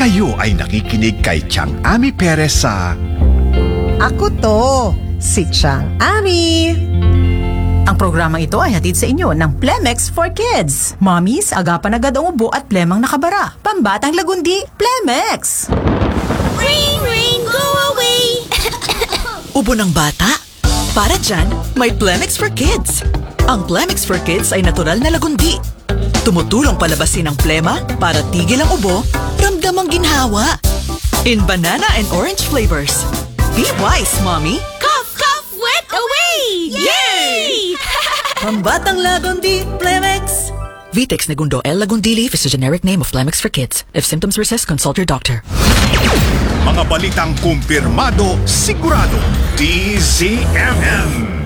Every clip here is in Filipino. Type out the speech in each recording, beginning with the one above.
Kayo ay nakikinig kay Chang Ami Perez sa Ako to, si Chang Ami. Ang programa ito ay hatid sa inyo ng Plemex for Kids. Mommies, agapan agad ang ubo at plemang nakabara. Pambatang lagundi, Plemex! Ring, ring, go away! Ubo ng bata? Para dyan, may Plemex for Kids. Ang Plemex for Kids ay natural na lagundi. Tumutulong palabasin ang plema para tigil ang ubo, ramdam ang ginhawa. In banana and orange flavors. Be wise, Mommy! Cough, cough, wet away! Yay! Pambatang lagundi, Plemex! Vitex Negundo L. Lagundili is the generic name of Plemex for Kids. If symptoms persist, consult your doctor. mga balitang kumpirmado, sigurado, DZMM.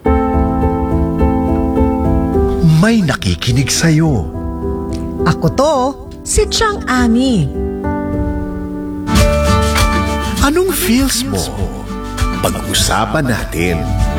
May nakikinig sa'yo. Ako to, si Chang Ami. Anong feels mo? Pag-usapan natin.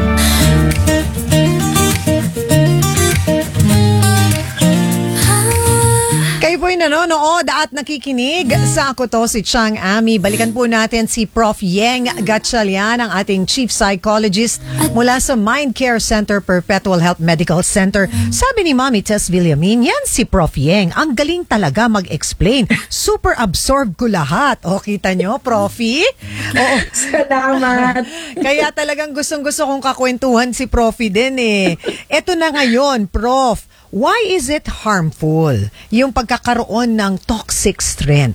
Kayo po'y nanonood at nakikinig sa Ako to, si Chang Ami. Balikan po natin si Prof. Yeng Gatchalian, ang ating Chief Psychologist mula sa Mind Care Center, Perpetual Health Medical Center. Sabi ni Mami Tess Villamin, yan si Prof. Yeng. Ang galing talaga mag-explain. Super absorb ko lahat. O, kita nyo, Profi? Oo. Salamat. Kaya talagang gustong-gusto kong kakwentuhan si Profi din eh. Eto na ngayon, Prof. Why is it harmful yung pagkakaroon ng toxic strength?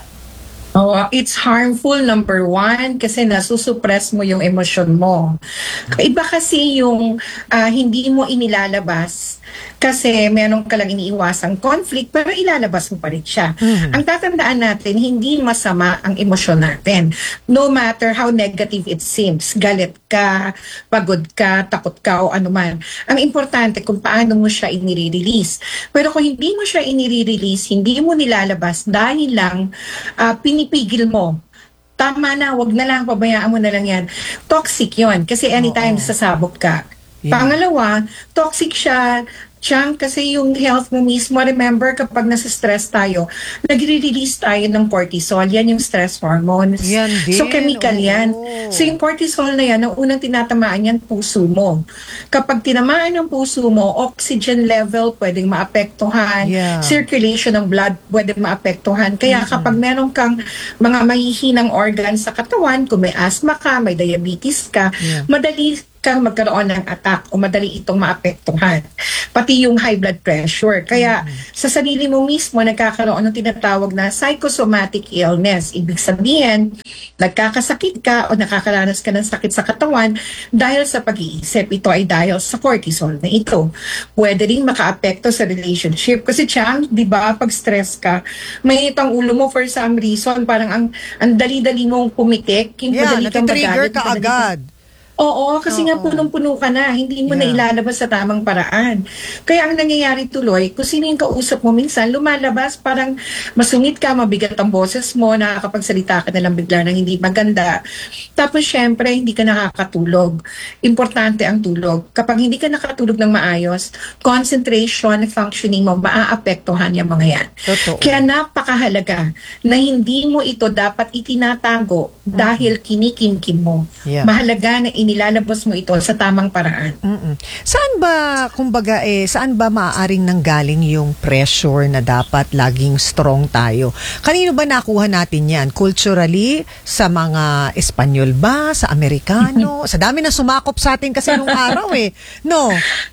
It's harmful, number one, kasi nasusuppress mo yung emosyon mo. Iba kasi yung hindi mo inilalabas kasi meron ka lang iniiwasang conflict pero ilalabas mo pa rin siya. Ang tatandaan natin, hindi masama ang emosyon natin. No matter how negative it seems. Galit ka, pagod ka, takot ka o anuman. Ang importante kung paano mo siya inire-release. Pero kung hindi mo siya inire-release, hindi mo nilalabas dahil lang pinipigil mo. Tama na, wag na lang, pabayaan mo na lang yan. Toxic yon kasi anytime sasabog ka. Yeah. Pangalawa, toxic siya, Chang, kasi yung health mo mismo, remember kapag nasa-stress tayo, nagre-release tayo ng cortisol. Yan yung stress hormones. Yan din. So, chemical yan. So, yung cortisol na yan, ang unang tinatamaan yan, puso mo. Kapag tinamaan ng puso mo, oxygen level pwedeng maapektuhan, circulation ng blood pwedeng maapektuhan. Kaya kapag meron kang mga mahihinang organs sa katawan, kung may asthma ka, may diabetes ka, madali kang magkaroon ng attack o madali itong maapektuhan. Pati yung high blood pressure. Kaya sa sarili mo mismo nagkakaroon ng tinatawag na psychosomatic illness. Ibig sabihin, nagkakasakit ka o nakakaranas ka ng sakit sa katawan dahil sa pag-iisip. Ito ay dahil sa cortisol na ito. Pwede rin makaapekto sa relationship. Kasi Chang, di ba, pag stress ka, may itang ulo mo for some reason, parang ang dali-dali mong pumitik. Natitrigger ka agad. Oo, kasi nga punong-puno ka na, hindi mo na ilalabas sa tamang paraan. Kaya ang nangyayari tuloy, kung sino yung kausap mo minsan, lumalabas, parang masungit ka, mabigat ang boses mo, nakakapagsalita ka na lang bigla ng hindi maganda. Tapos syempre, hindi ka nakakatulog. Importante ang tulog. Kapag hindi ka nakatulog ng maayos, concentration, functioning mo, maaapektuhan yung mga yan. Totoo. Kaya napakahalaga na hindi mo ito dapat itinatago dahil kinikimkim mo. Mahalaga na inilalabas mo ito sa tamang paraan. Saan ba, kumbaga saan ba maaaring nanggaling yung pressure na dapat laging strong tayo? Kanino ba nakuha natin yan? Culturally? Sa mga Espanyol ba? Sa Amerikano? Sa dami na sumakop sa atin kasi nung araw No?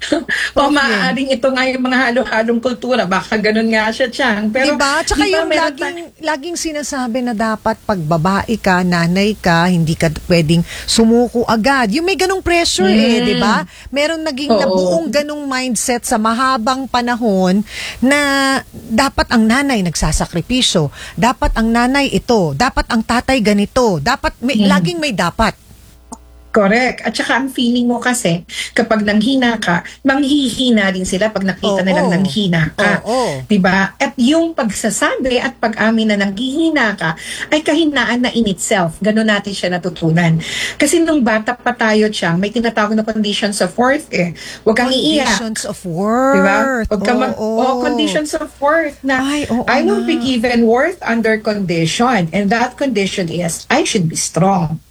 O maaaring ito nga yung mga halo-halong kultura. Baka ganun nga siya, Chang. Pero, diba? Tsaka yung laging sinasabi na dapat pag babae ka, nanay ka, hindi ka pwedeng sumuko agad. Yung may ganong pressure di ba? Meron naging nabuong ganong mindset sa mahabang panahon na dapat ang nanay nagsasakripisyo, dapat ang nanay ito, dapat ang tatay ganito, dapat laging may dapat. Correct. At saka ang feeling mo kasi, kapag nanghina ka, manghihina rin sila pag nakita nilang nanghina ka. Diba? At yung pagsasabi at pag-amin na nanghihina ka, ay kahinaan na in itself. Ganun natin siya natutunan. Kasi nung bata pa tayo, Chang, may tinatawag na conditions of worth eh. Huwag kang iiyak. Conditions of worth. Diba? Huwag kang conditions of worth na I will be given worth under condition. And that condition is, I should be strong.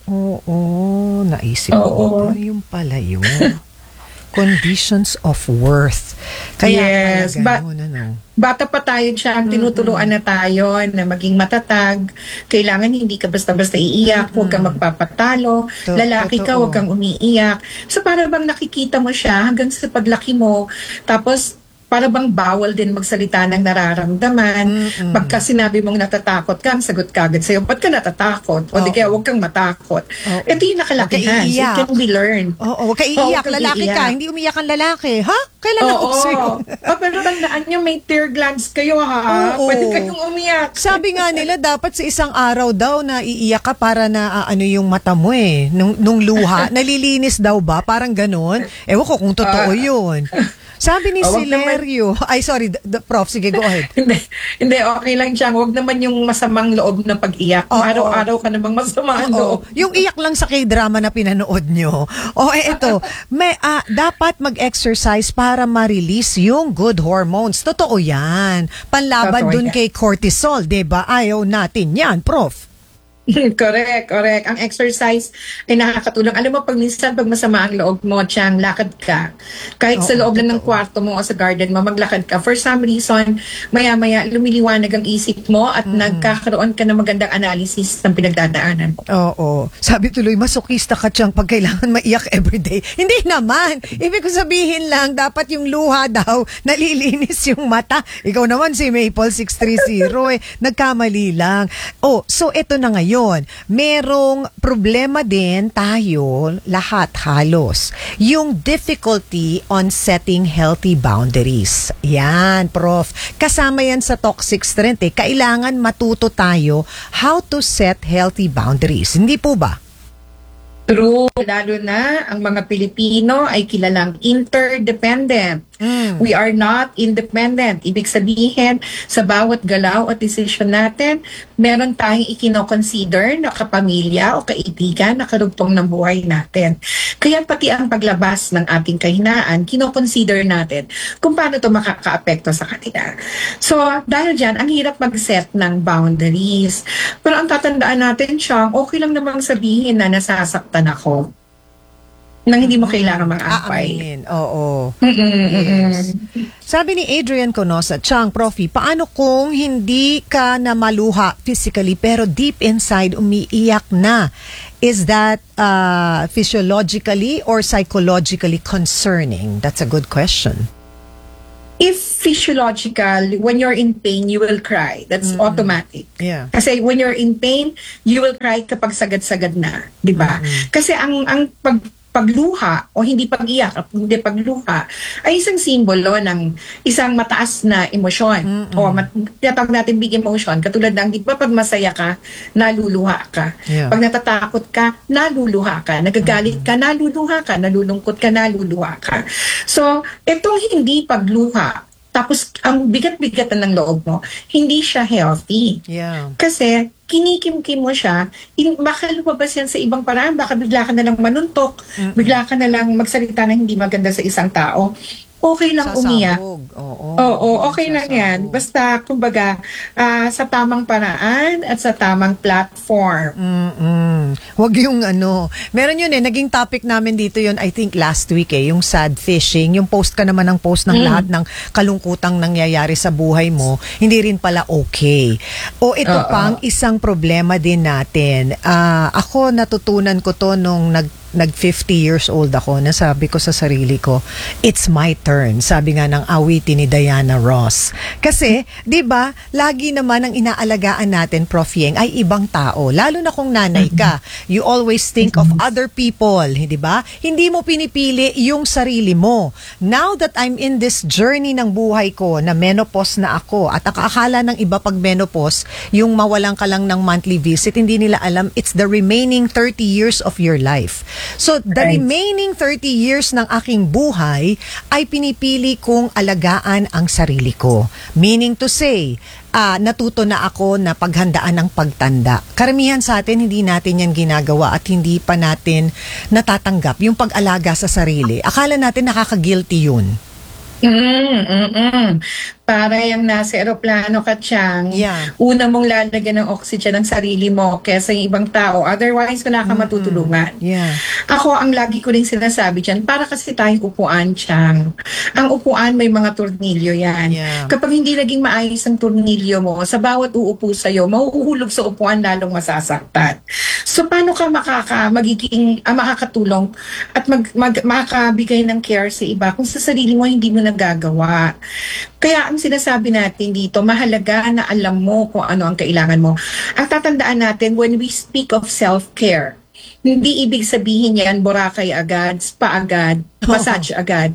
Oo, naisip ko. Yung pala yun. Conditions of worth. Kaya yes, pala ganun, bata pa tayo siya, ang tinuturuan na tayo na maging matatag. Kailangan hindi ka basta-basta iiyak, huwag kang magpapatalo, lalaki ka, huwag kang umiiyak. So para bang nakikita mo siya hanggang sa paglaki mo, tapos para bang bawal din magsalita ng nararamdaman. Pagka sinabi mong natatakot ka, ang sagot ka agad sa'yo, ba't ka natatakot? O di kaya huwag kang matakot. Ito yung nakalakihan. It can be learned. Huwag ka iiyak. Lalaki ka. Hindi umiyak ang lalaki. Ha? Kailan ako sa'yo? Pero tandaan nyo, may tear glands kayo ha. Pwede kayong umiyak. Sabi nga nila, dapat sa isang araw daw na iiyak ka para na ano yung mata mo eh. Nung luha. Nalilinis daw ba? Parang ganun. Ewan ko kung totoo yun. Sabi ni Silerio, ay sorry, Prof, sige, go ahead. hindi, okay lang siya. Huwag naman yung masamang loob na pag-iyak. Araw-araw ka namang masama ang loob. Yung iyak lang sa K-drama na pinanood nyo. Eto, dapat mag-exercise para ma-release yung good hormones. Totoo yan. Panlaban dun kay cortisol, diba? Ayaw natin yan, Prof. Correct. Ang exercise ay nakakatulong. Alam mo, pag masama ang loob mo, Chang, lakad ka. Kahit sa loob lang ng kwarto mo o sa garden mo, maglakad ka. For some reason, maya-maya, lumiliwanag ang isip mo at nagkakaroon ka ng magandang analysis ng pinagdadaanan mo. Oo. Sabi tuloy, masokista ka, Chang, pag kailangan maiyak everyday. Hindi naman. Ibig ko sabihin lang, dapat yung luha daw, nalilinis yung mata. Ikaw naman si Maple 630 nagkamali lang. So ito na ngayon. Merong problema din tayo, lahat halos. Yung difficulty on setting healthy boundaries. Yan, Prof. Kasama yan sa toxic strength eh. Kailangan matuto tayo how to set healthy boundaries. Hindi po ba? True. Lalo na ang mga Pilipino ay kilalang interdependent. We are not independent. Ibig sabihin, sa bawat galaw at desisyon natin, meron tayong ikino-consider na kapamilya o kaibigan na karugtong ng buhay natin. Kaya pati ang paglabas ng ating kahinaan, kino-consider natin kung paano ito makaka-apekto sa kanila. So, dahil dyan, ang hirap mag-set ng boundaries. Pero ang tatandaan natin, Chang, okay lang namang sabihin na nasasaktan ako nang hindi mo kailangan mang-ampay. Oo. Yes. Sabi ni Adrian Conosa, Chang, Profi, paano kung hindi ka na maluha physically pero deep inside umiiyak na? Is that physiologically or psychologically concerning? That's a good question. If physiological, when you're in pain, you will cry. That's automatic. Yeah. Kasi when you're in pain, you will cry kapag sagad-sagad na. Diba? Kasi ang pagluha o hindi pag-iyak, hindi pagluha ay isang simbolo ng isang mataas na emosyon o tinatawag natin big emotion, katulad ng di ba pag masaya ka, naluluha ka. Pag natatakot ka, naluluha ka. Nagagalit ka, naluluha ka. Nalulungkot ka, naluluha ka. So, itong hindi pagluha, tapos ang bigat-bigatan ng loob mo, hindi siya healthy. Yeah. Kasi kinikim-kim mo siya, baka lumabas yan sa ibang paraan, baka bigla ka na lang manuntok, bigla ka na lang magsalita na hindi maganda sa isang tao. Okay lang umiyak. Oo, okay lang yan. Basta, kumbaga, sa tamang paraan at sa tamang platform. Wag yung meron yun naging topic namin dito yun, I think last week yung sad fishing, yung post ka naman ng post ng lahat ng kalungkutang nangyayari sa buhay mo, hindi rin pala okay. O ito pang isang problema din natin. Ako natutunan ko to nung nag 50 years old ako, nasabi ko sa sarili ko, it's my turn. Sabi nga ng awitin ni Diana Ross. Kasi, di ba, lagi naman ang inaalagaan natin, Prof. Yeng, ay ibang tao. Lalo na kung nanay ka. You always think of other people, di ba? Hindi mo pinipili yung sarili mo. Now that I'm in this journey ng buhay ko, na menopause na ako, at akala ng iba pag menopause, yung mawalan ka lang ng monthly visit, hindi nila alam, it's the remaining 30 years of your life. So, the Right. remaining 30 years ng aking buhay ay pinipili kong alagaan ang sarili ko. Meaning to say, natuto na ako na paghandaan ng pagtanda. Karamihan sa atin, hindi natin yan ginagawa at hindi pa natin natatanggap yung pag-alaga sa sarili. Akala natin nakaka-guilty yun. Para yung nasa eroplano ka, Chang, Yeah. una mong lalagyan ng oxygen ng sarili mo kesa yung ibang tao. Otherwise, wala kang matutulungan. Yeah. Ako, ang lagi ko rin sinasabi dyan, para kasi tayong upuan, Chang. Ang upuan, may mga tornilyo yan. Yeah. Kapag hindi naging maayos ang tornilyo mo, sa bawat uupo sa'yo, mahuhulog sa upuan, lalong masasaktan. So, paano ka makakatulong at makakabigay ng care sa iba kung sa sarili mo hindi mo nagagawa? Kaya ang sinasabi natin dito, mahalaga na alam mo kung ano ang kailangan mo. Ang tatandaan natin, when we speak of self-care, hindi ibig sabihin yan, Boracay agad, spa agad, massage agad.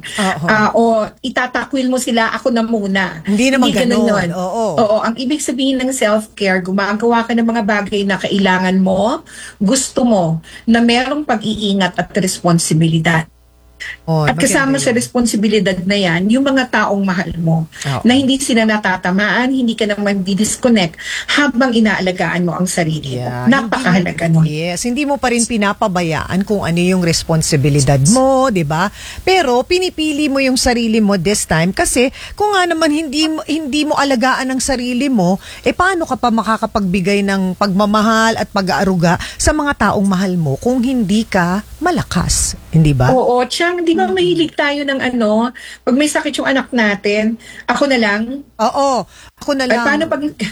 O itatakwil mo sila, ako na muna. Hindi naman ganun ganun. nun. Oo. Ang ibig sabihin ng self-care, gumagawa ka ng mga bagay na kailangan mo, gusto mo, na merong pag-iingat at responsibilidad. At kasama sa responsibilidad na yan, yung mga taong mahal mo, na hindi sila natatamaan, hindi ka naman di-disconnect habang inaalagaan mo ang sarili mo. Napakahalaga nun. Yes, hindi mo pa rin pinapabayaan kung ano yung responsibilidad mo, di ba? Pero pinipili mo yung sarili mo this time kasi kung nga naman hindi mo alagaan ang sarili mo, paano ka pa makakapagbigay ng pagmamahal at pag-aaruga sa mga taong mahal mo kung hindi ka malakas, hindi ba? Oo, Chang, di ba mahilig tayo ng pag may sakit yung anak natin, ako na lang? Oo, ako na Ay, lang. paano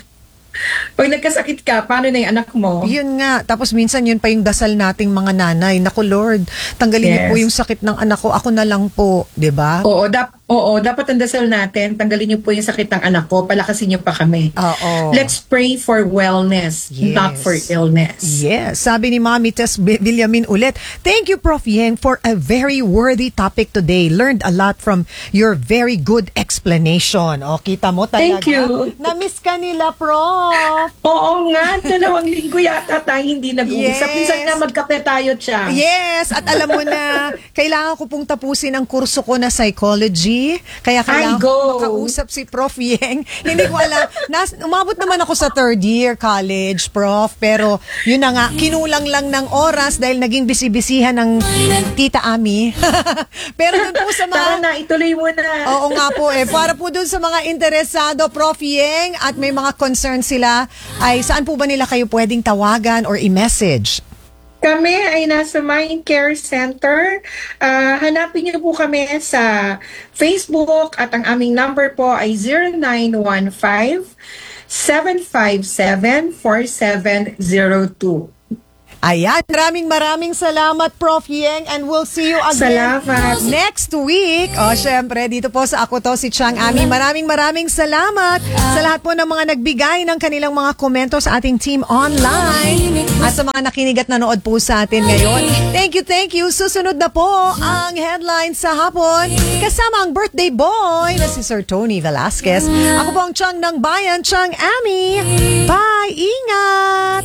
pag nagkasakit ka, paano na yung anak mo? Yun nga. Tapos minsan yun pa yung dasal nating mga nanay. Naku Lord, tanggalin niyo po yung sakit ng anak ko. Ako na lang po. 'Di ba? Oo, dapat ang dasal natin, tanggalin niyo po yung sakit ng anak ko, palakasin niyo pa kami. Oo. Let's pray for wellness, not for illness. Yes. Sabi ni Mami Tess Villamin ulit, thank you Prof. Yeng for a very worthy topic today. Learned a lot from your very good explanation. O, kita mo talaga. Thank you. Na-miss ka nila, Prof. Oo nga, 2 linggo yata tayo hindi nag-uusap. Yes. Minsan nga magkape tayo, Chang. Yes, at alam mo na, kailangan ko pong tapusin ang kurso ko na psychology. Kaya kailangan ko makausap si Prof. Yeng. Hindi ko alam. Umabot naman ako sa 3rd year college, Prof. Pero yun na nga, kinulang lang ng oras dahil naging bisibisihan ng Tita Ami. Pero dun po sa mga... Tara na, ituloy mo na. Oo nga po para po dun sa mga interesado, Prof. Yeng, at may mga concern sila, ay saan po ba nila kayo pwedeng tawagan or i-message? Kami ay nasa Mind Care Center. Hanapin niyo po kami sa Facebook at ang aming number po ay 0915-757-4702. Ayan, maraming salamat Prof. Yeng, and we'll see you again Salamat. next week. Syempre, dito po sa Ako To, si Chang Ami. Maraming salamat sa lahat po ng mga nagbigay ng kanilang mga komento sa ating team online at sa mga nakinig at nanood po sa atin ngayon. Thank you. Susunod na po ang headlines sa hapon kasama ang birthday boy na si Sir Tony Velasquez. Ako po ang Chang ng Bayan, Chang Ami. Bye! Ingat!